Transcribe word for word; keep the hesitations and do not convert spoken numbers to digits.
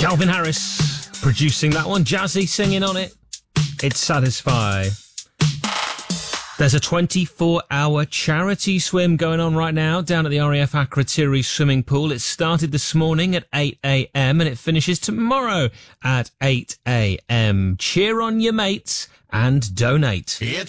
Calvin Harris producing that one. Jazzy singing on it. It's Satisfy. There's a twenty-four hour charity swim going on right now down at the R A F Akrotiri swimming pool. It started this morning at eight a m and it finishes tomorrow at eight a m. Cheer on your mates and donate. It's